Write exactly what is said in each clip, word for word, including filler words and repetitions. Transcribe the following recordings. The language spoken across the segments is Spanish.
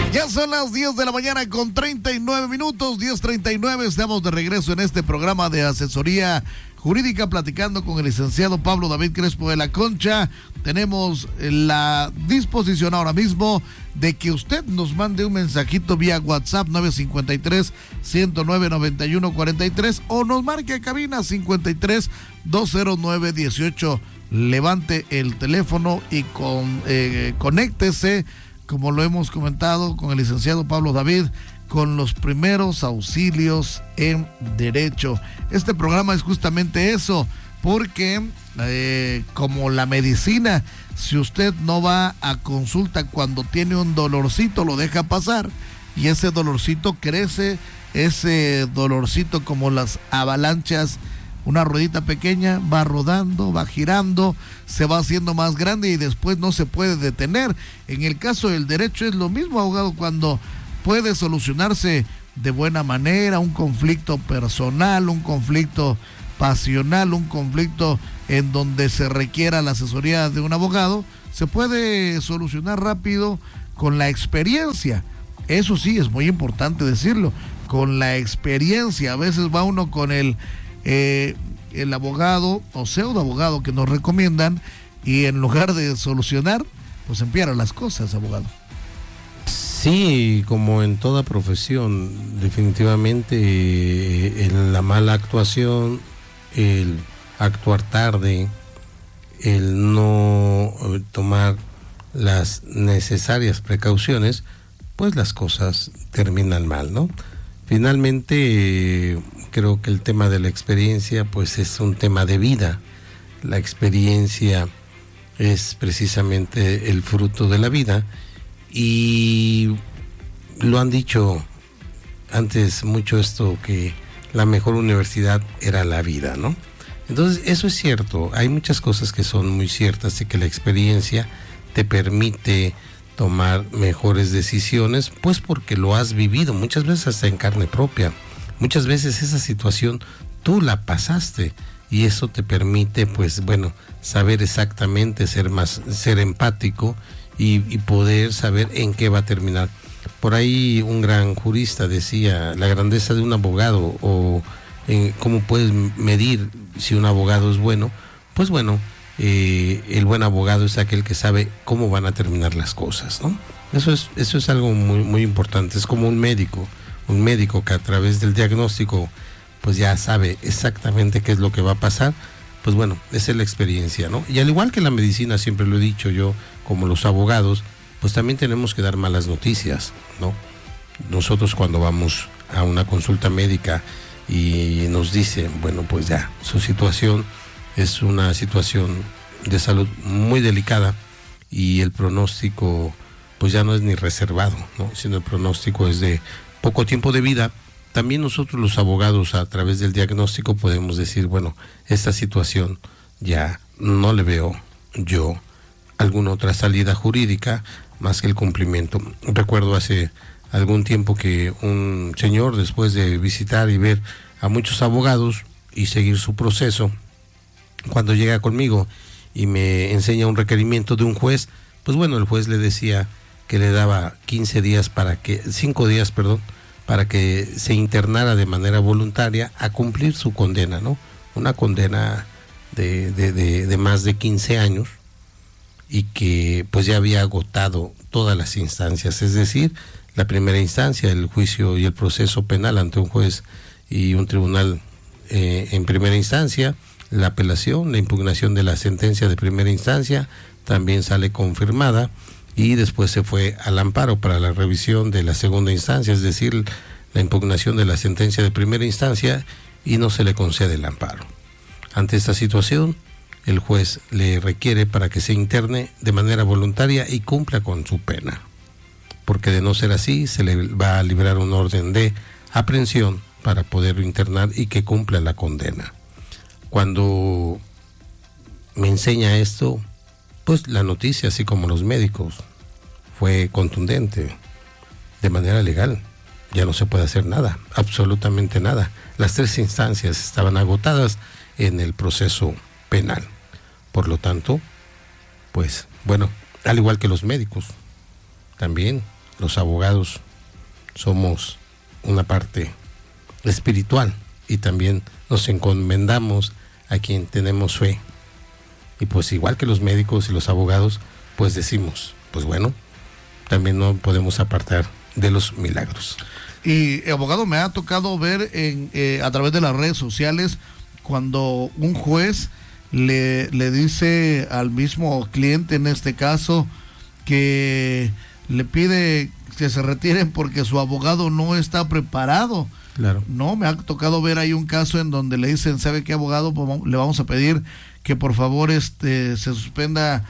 Ya son las diez de la mañana con treinta y nueve minutos, diez treinta y nueve, estamos de regreso en este programa de asesoría jurídica platicando con el licenciado Pablo David Crespo de la Concha. Tenemos la disposición ahora mismo de que usted nos mande un mensajito vía WhatsApp nueve cinco tres, ciento nueve, noventa y uno cuarenta y tres o nos marque a cabina cincuenta y tres, doscientos nueve, dieciocho. Levante el teléfono y con, eh, conéctese, como lo hemos comentado con el licenciado Pablo David, con los primeros auxilios en derecho. Este programa es justamente eso, porque eh, como la medicina, si usted no va a consulta cuando tiene un dolorcito, lo deja pasar y ese dolorcito crece, ese dolorcito como las avalanchas, una ruedita pequeña, va rodando, va girando, se va haciendo más grande y después no se puede detener. En el caso del derecho es lo mismo, abogado, cuando puede solucionarse de buena manera un conflicto personal, un conflicto pasional, un conflicto en donde se requiera la asesoría de un abogado, se puede solucionar rápido con la experiencia. Eso sí, es muy importante decirlo, con la experiencia. A veces va uno con el Eh, el abogado o pseudo abogado que nos recomiendan y en lugar de solucionar, pues empeoran las cosas, abogado. Sí, como en toda profesión, definitivamente eh, en la mala actuación, el actuar tarde, el no tomar las necesarias precauciones, pues las cosas terminan mal, ¿no? Finalmente, eh, creo que el tema de la experiencia, pues es un tema de vida. La experiencia es precisamente el fruto de la vida y lo han dicho antes mucho esto, que la mejor universidad era la vida, ¿no? Entonces, eso es cierto. Hay muchas cosas que son muy ciertas de que la experiencia te permite tomar mejores decisiones, pues porque lo has vivido, muchas veces hasta en carne propia. Muchas veces esa situación tú la pasaste y eso te permite, pues bueno, saber exactamente, ser más, ser empático y, y poder saber en qué va a terminar. Por ahí un gran jurista decía la grandeza de un abogado o eh, cómo puedes medir si un abogado es bueno. Pues bueno, eh, el buen abogado es aquel que sabe cómo van a terminar las cosas, ¿no? Eso es, eso es algo muy, muy importante. Es como un médico. Un médico que a través del diagnóstico pues ya sabe exactamente qué es lo que va a pasar. Pues bueno, esa es la experiencia, ¿no? Y al igual que la medicina, siempre lo he dicho yo, como los abogados, pues también tenemos que dar malas noticias, ¿no? Nosotros cuando vamos a una consulta médica y nos dicen, bueno, pues ya, su situación es una situación de salud muy delicada y el pronóstico pues ya no es ni reservado, ¿no? Sino el pronóstico es de poco tiempo de vida. También nosotros los abogados, a través del diagnóstico, podemos decir, bueno, esta situación ya no le veo yo alguna otra salida jurídica más que el cumplimiento. Recuerdo hace algún tiempo que un señor, después de visitar y ver a muchos abogados y seguir su proceso, cuando llega conmigo y me enseña un requerimiento de un juez, pues bueno, el juez le decía que le daba quince días para que, cinco días, perdón, para que se internara de manera voluntaria a cumplir su condena, ¿no? Una condena de, de, de, de más de quince años y que pues ya había agotado todas las instancias, es decir, la primera instancia, el juicio y el proceso penal ante un juez y un tribunal eh, en primera instancia, la apelación, la impugnación de la sentencia de primera instancia también sale confirmada y después se fue al amparo para la revisión de la segunda instancia, es decir, la impugnación de la sentencia de primera instancia y no se le concede el amparo. Ante esta situación, el juez le requiere para que se interne de manera voluntaria y cumpla con su pena, porque de no ser así se le va a librar un orden de aprehensión para poderlo internar y que cumpla la condena. Cuando me enseña esto, pues la noticia, así como los médicos, fue contundente. De manera legal ya no se puede hacer nada, absolutamente nada. Las tres instancias estaban agotadas en el proceso penal. Por lo tanto, pues bueno, al igual que los médicos, también los abogados somos una parte espiritual y también nos encomendamos a quien tenemos fe. Y pues igual que los médicos y los abogados, pues decimos, pues bueno, también no podemos apartar de los milagros. Y abogado, me ha tocado ver en, eh, a través de las redes sociales cuando un juez le, le dice al mismo cliente, en este caso, que le pide que se retiren porque su abogado no está preparado. Claro. No, me ha tocado ver ahí un caso en donde le dicen, ¿sabe qué, abogado? Pues le vamos a pedir que por favor este se suspenda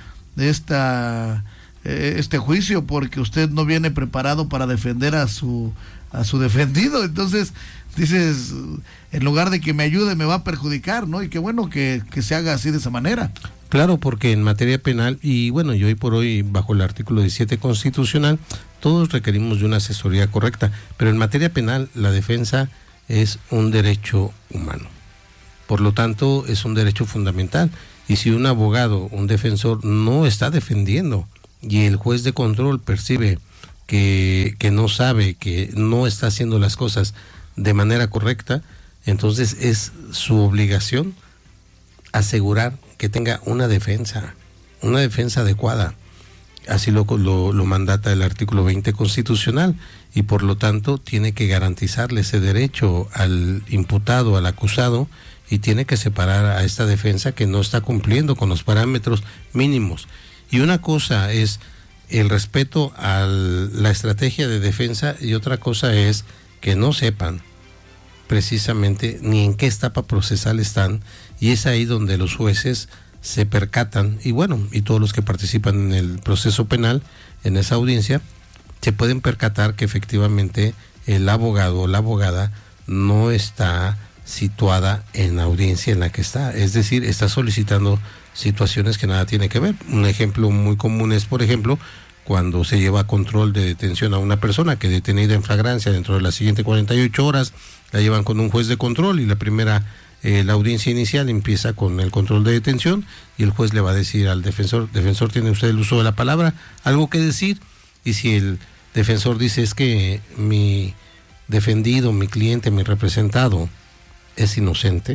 esta eh, este juicio porque usted no viene preparado para defender a su a su defendido. Entonces dices, en lugar de que me ayude me va a perjudicar, ¿no? Y qué bueno que, que se haga así de esa manera. Claro, porque en materia penal, y bueno, y hoy por hoy bajo el artículo diecisiete constitucional, todos requerimos de una asesoría correcta, pero en materia penal la defensa es un derecho humano. Por lo tanto, es un derecho fundamental. Y si un abogado, un defensor, no está defendiendo y el juez de control percibe que, que no sabe, que no está haciendo las cosas de manera correcta, entonces es su obligación asegurar que tenga una defensa, una defensa adecuada. Así lo, lo, lo mandata el artículo veinte constitucional, y por lo tanto tiene que garantizarle ese derecho al imputado, al acusado, y tiene que separar a esta defensa que no está cumpliendo con los parámetros mínimos. Y una cosa es el respeto a la estrategia de defensa y otra cosa es que no sepan precisamente ni en qué etapa procesal están, y es ahí donde los jueces se percatan, y bueno, y todos los que participan en el proceso penal, en esa audiencia, se pueden percatar que efectivamente el abogado o la abogada no está situada en la audiencia en la que está, es decir, está solicitando situaciones que nada tiene que ver. Un ejemplo muy común es, por ejemplo, cuando se lleva control de detención a una persona que detenida en flagrancia dentro de las siguientes cuarenta y ocho horas, la llevan con un juez de control y la primera, eh, la audiencia inicial empieza con el control de detención y el juez le va a decir al defensor, defensor, ¿tiene usted el uso de la palabra? ¿Algo que decir? Y si el defensor dice, es que mi defendido, mi cliente, mi representado es inocente,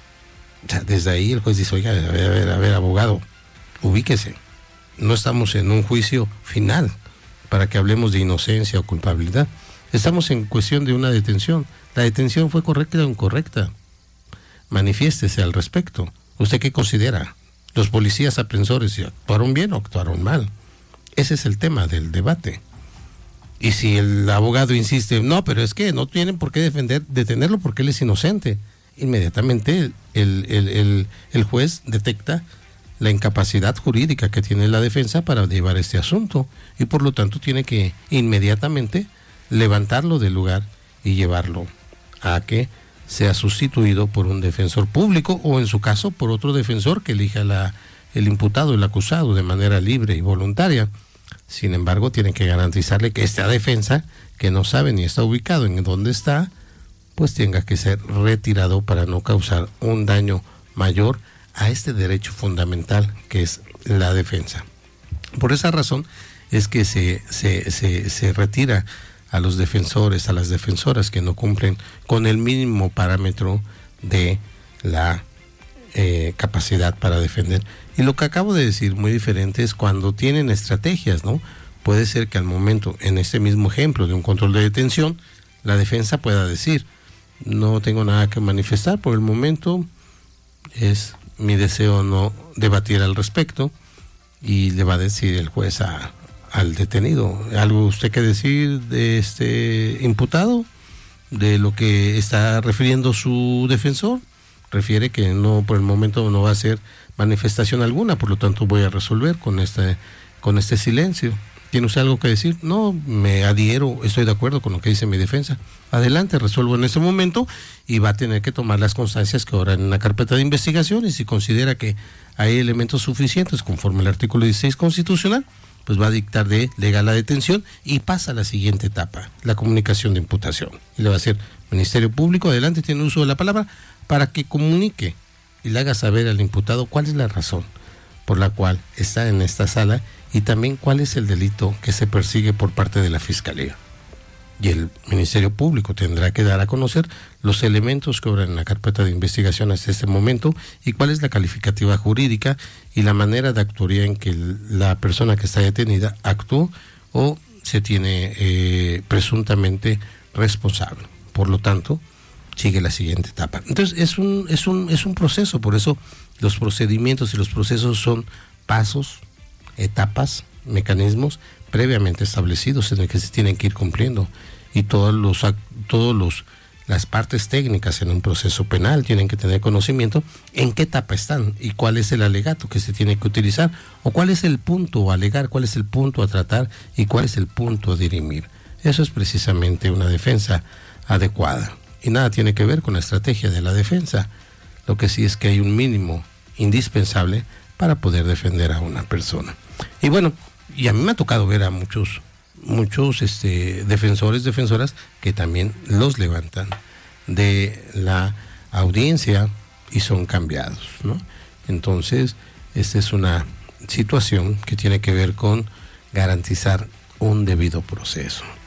o sea, desde ahí el juez dice, oiga, a ver, a ver, a ver, abogado, ubíquese. No estamos en un juicio final para que hablemos de inocencia o culpabilidad. Estamos en cuestión de una detención. ¿La detención fue correcta o incorrecta? Manifiéstese al respecto. ¿Usted qué considera? ¿Los policías aprensores actuaron bien o actuaron mal? Ese es el tema del debate. Y si el abogado insiste, no, pero es que no tienen por qué defender, detenerlo porque él es inocente, inmediatamente el, el, el, el juez detecta la incapacidad jurídica que tiene la defensa para llevar este asunto y por lo tanto tiene que inmediatamente levantarlo del lugar y llevarlo a que sea sustituido por un defensor público o en su caso por otro defensor que elija la, el imputado, el acusado de manera libre y voluntaria. Sin embargo, tiene que garantizarle que esta defensa, que no sabe ni está ubicado en dónde está, pues tenga que ser retirado para no causar un daño mayor a este derecho fundamental que es la defensa. Por esa razón es que se, se, se, se retira a los defensores, a las defensoras que no cumplen con el mínimo parámetro de la eh, capacidad para defender. Y lo que acabo de decir, muy diferente, es cuando tienen estrategias, ¿no? Puede ser que al momento, en este mismo ejemplo de un control de detención, la defensa pueda decir, no tengo nada que manifestar por el momento, es mi deseo no debatir al respecto, y le va a decir el juez a, al detenido, ¿algo usted que decir de este imputado? De lo que está refiriendo su defensor, refiere que no, por el momento no va a hacer manifestación alguna, por lo tanto voy a resolver con este, con este silencio. ¿Tiene usted algo que decir? No, me adhiero, estoy de acuerdo con lo que dice mi defensa. Adelante, resuelvo en ese momento y va a tener que tomar las constancias que ahora en la carpeta de investigación, y si considera que hay elementos suficientes conforme al artículo dieciséis constitucional, pues va a dictar de legal la detención y pasa a la siguiente etapa, la comunicación de imputación. Y le va a decir, Ministerio Público, adelante, tiene uso de la palabra para que comunique y le haga saber al imputado cuál es la razón por la cual está en esta sala y también cuál es el delito que se persigue por parte de la Fiscalía. Y el Ministerio Público tendrá que dar a conocer los elementos que obran en la carpeta de investigación hasta este momento y cuál es la calificativa jurídica y la manera de actuaría en que la persona que está detenida actuó o se tiene eh, presuntamente responsable. Por lo tanto, sigue la siguiente etapa. Entonces, es un, es un, es un proceso, por eso los procedimientos y los procesos son pasos, etapas, mecanismos previamente establecidos en el que se tienen que ir cumpliendo, y todos los todos los las partes técnicas en un proceso penal tienen que tener conocimiento en qué etapa están y cuál es el alegato que se tiene que utilizar, o cuál es el punto a alegar, cuál es el punto a tratar y cuál es el punto a dirimir. Eso es precisamente una defensa adecuada, y nada tiene que ver con la estrategia de la defensa. Lo que sí es que hay un mínimo indispensable para poder defender a una persona. Y bueno, y a mí me ha tocado ver a muchos muchos este, defensores, defensoras que también los levantan de la audiencia y son cambiados, ¿no? Entonces, esta es una situación que tiene que ver con garantizar un debido proceso.